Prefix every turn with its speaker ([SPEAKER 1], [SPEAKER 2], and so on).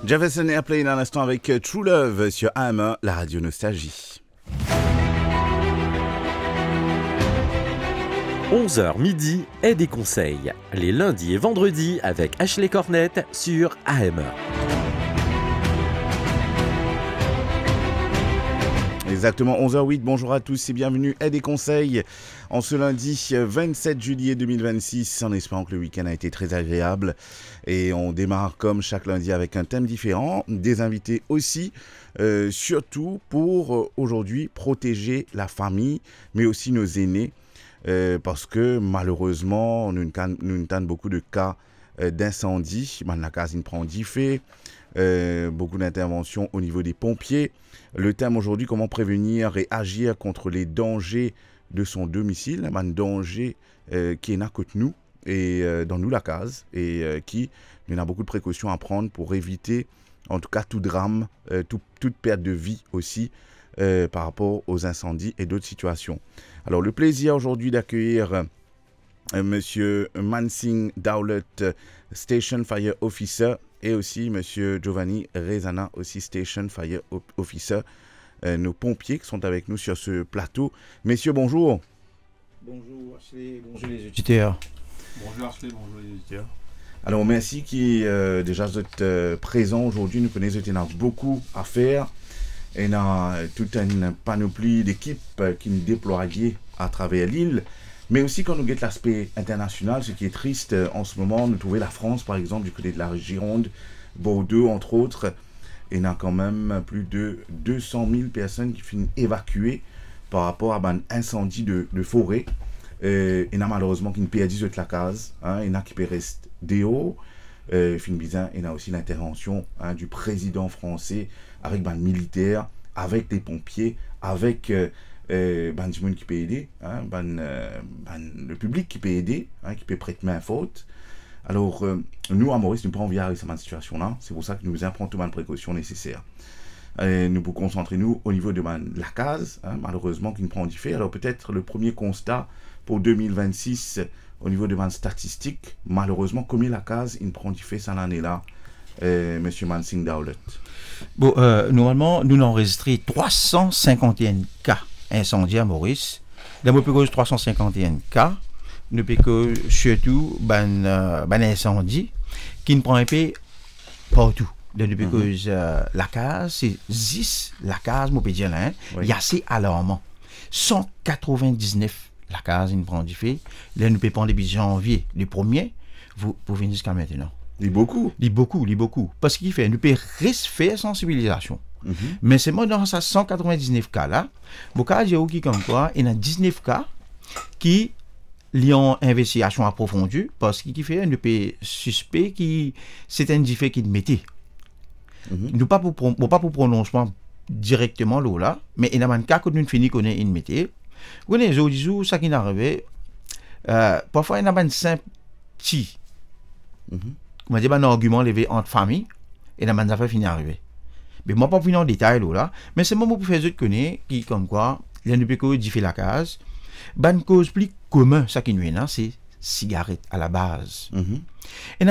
[SPEAKER 1] Jefferson Airplane à l'instant avec True Love sur AM, la radio Nostalgie.
[SPEAKER 2] 11h midi, Aide et conseils. Les lundis et vendredis avec Ashley Cornette sur AM.
[SPEAKER 1] Exactement, 11h08, bonjour à tous et bienvenue à des conseils en ce lundi 27 juillet 2026, en espérant que le week-end a été très agréable. Et on démarre comme chaque lundi avec un thème différent, des invités aussi, surtout pour aujourd'hui protéger la famille, mais aussi nos aînés, parce que malheureusement, nous avons beaucoup de cas d'incendie, la casine prend 10 faits. Beaucoup d'interventions au niveau des pompiers. Le thème aujourd'hui, comment prévenir et agir contre les dangers de son domicile, un danger qui est là contre nous et dans nous la case et qui nous a beaucoup de précautions à prendre pour éviter en tout cas tout drame, toute perte de vie aussi par rapport aux incendies et d'autres situations. Alors le plaisir aujourd'hui d'accueillir Monsieur Mansing Dowlett, Station Fire Officer, et aussi Monsieur Giovanni Rezana, aussi Station Fire Officer, nos pompiers qui sont avec nous sur ce plateau. Messieurs, bonjour.
[SPEAKER 3] Bonjour Ashley, bonjour les auditeurs.
[SPEAKER 4] Bonjour Ashley, bonjour les auditeurs.
[SPEAKER 1] Alors merci qui déjà vous êtes présents aujourd'hui. Nous connaissons qu'il y a beaucoup à faire. Et il y a toute une panoplie d'équipes qui nous déploient à travers l'île. Mais aussi quand nous guettons l'aspect international, ce qui est triste en ce moment, nous trouvons la France par exemple du côté de la Gironde, Bordeaux entre autres, et il y a quand même plus de 200 000 personnes qui finissent évacuées par rapport à un incendie de forêt. Il y a malheureusement qui ne perdent toute la case, il y en a qui restent dehors, il y a aussi l'intervention du président français avec les militaires, avec des pompiers, avec du monde qui peut aider, le public qui peut aider, qui peut prêter main forte. Alors, nous, à Maurice, nous ne pouvons pas envier cette situation-là. C'est pour ça que nous imprenons toutes les précautions nécessaires. Nous pouvons concentrer nous au niveau de la case, malheureusement, qui nous prend du fait. Alors, peut-être le premier constat pour 2026, au niveau de ma statistique, malheureusement, combien la case, il prend du fait cette année-là, Monsieur Mansing Dowlett?
[SPEAKER 3] Bon, normalement, nous avons enregistré 351 cas incendie à Maurice. Dans le plus 351 cas, nous avons surtout un incendie qui ne prend un peu partout. Donc, depuis la case, c'est 10 la case, je peux dire là, il y a assez alarmant. 199 la case, il prend du fait. Là, nous pouvons prendre depuis janvier, le premier, vous venez jusqu'à maintenant.
[SPEAKER 1] Il y a
[SPEAKER 3] beaucoup. Parce qu'il fait, nous pouvons faire sensibilisation. Mais c'est moi dans ces 199 cas-là, beaucoup de gens qui comme quoi, il y a 19 cas qui ont une investigation approfondie parce qu'il fait un suspect qui c'est un défait qui mettait. Nous pas pour prononcement directement là, mais il y a un cas que nous finissons qu'on est une métier. Vous connaissez les jours ça qui n'arrive. Parfois il y a un simple petit. Comment dire un argument levé entre famille et il y a un affaire fini arriver. Mais moi pas venir en détail là, mais c'est moi pour faire autres connaître qui comme quoi il y a une péco qui fait la case. Une cause plus commune ça qui nous est là, c'est cigarette à la base.